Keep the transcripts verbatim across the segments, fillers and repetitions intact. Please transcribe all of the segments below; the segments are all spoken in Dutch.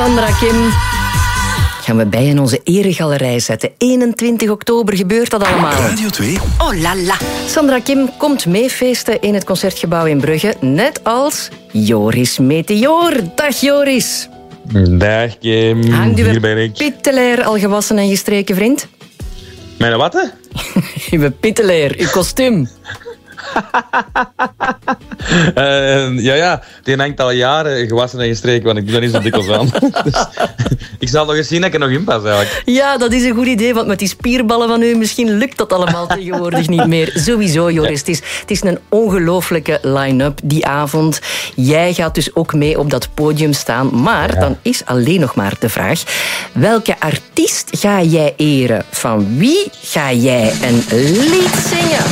Sandra Kim gaan we bij in onze eregalerij zetten. eenentwintig oktober gebeurt dat allemaal. Radio twee. Oh la la. Sandra Kim komt meefeesten in het Concertgebouw in Brugge. Net als Joris Meteor. Dag Joris. Dag Kim, Hangt uw hier ben ik. pitteleer al gewassen en gestreken, vriend? Mijn wat, hè? Uw pitteleer, uw kostuum. uh, ja, ja, die hangt al jaren gewassen en gestreken, want ik doe dat niet zo dikwijls aan. Dus, ik zal nog eens zien dat ik er nog in pas, eigenlijk. Ja, dat is een goed idee, want met die spierballen van u misschien lukt dat allemaal tegenwoordig niet meer. Sowieso, Joris. Het is, het is een ongelooflijke line-up die avond. Jij gaat dus ook mee op dat podium staan. Maar ja. Dan is alleen nog maar de vraag, welke artiest ga jij eren? Van wie ga jij een lied zingen?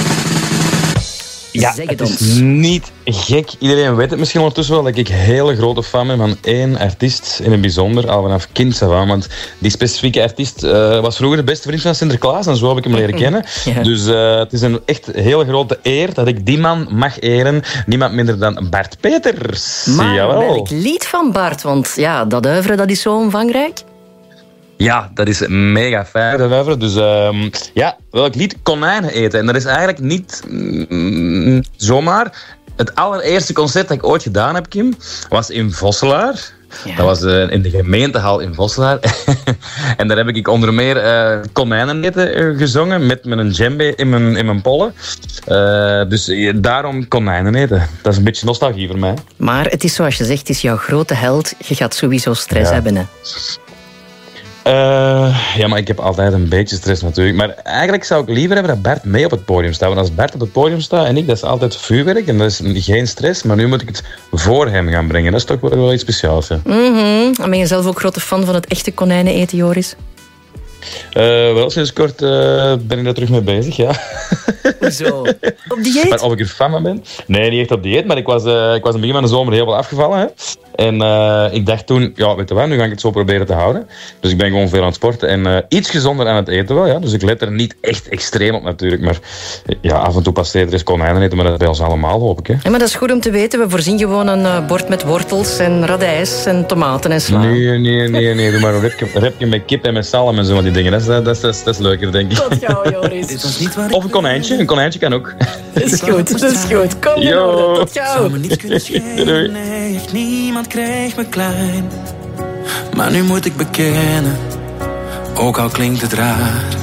Ja, zeg het, het is ons. niet gek. Iedereen weet het misschien ondertussen wel dat ik een hele grote fan ben van één artiest in het bijzonder, al vanaf kind af aan. Want die specifieke artiest uh, was vroeger de beste vriend van Sinterklaas en zo heb ik hem leren kennen. Ja. Dus uh, het is een echt hele grote eer dat ik die man mag eren. Niemand minder dan Bart Peters. Maar Jawel. welk lied van Bart? Want ja, dat oeuvre dat is zo omvangrijk. Ja, dat is mega fijn, dat oeuvre. Dus um, ja, welk lied? Konijnen eten. En dat is eigenlijk niet mm, zomaar. Het allereerste concert dat ik ooit gedaan heb, Kim, was in Vosselaar. Ja. Dat was uh, in de gemeentehal in Vosselaar. En daar heb ik onder meer uh, konijnen eten uh, gezongen met mijn djembe in mijn, in mijn pollen. Uh, dus uh, daarom konijnen eten. Dat is een beetje nostalgie voor mij. Maar het is zoals je zegt, het is jouw grote held. Je gaat sowieso stress ja. hebben, hè? Uh, ja, maar ik heb altijd een beetje stress natuurlijk. Maar eigenlijk zou ik liever hebben dat Bart mee op het podium staat. Want als Bart op het podium staat en ik, dat is altijd vuurwerk en dat is geen stress. Maar nu moet ik het voor hem gaan brengen. Dat is toch wel, wel iets speciaals. Hè? Mm-hmm. Ben je zelf ook grote fan van het echte konijnen eten, Joris? Uh, wel, sinds kort uh, ben ik daar terug mee bezig, ja. Hoezo? Op dieet? Maar of ik er fan van ben? Nee, niet echt op dieet, maar ik was, uh, ik was in het begin van de zomer heel veel afgevallen. Hè. En uh, ik dacht toen, ja, weet je wat, nu ga ik het zo proberen te houden. Dus ik ben gewoon veel aan het sporten en uh, iets gezonder aan het eten wel. Ja. Dus ik let er niet echt extreem op natuurlijk. Maar ja, af en toe passeert er eens konijnen eten, maar dat bij ons allemaal, hoop ik. Hè. Ja, maar dat is goed om te weten. We voorzien gewoon een uh, bord met wortels en radijs en tomaten en sla. Nee, nee, nee, nee. Doe maar een repje, repje met kip en met salm en zo van die dingen. Dat is, dat is, dat is, dat is leuker, denk ik. Tot jou, Joris. Of een konijntje. Een konijntje kan ook. Dat is goed, dat is goed. Kom in orde. Tot jou. Zou me niet kunnen schelen, nee, echt niemand krijgt me klein. Maar nu moet ik bekennen, ook al klinkt het raar,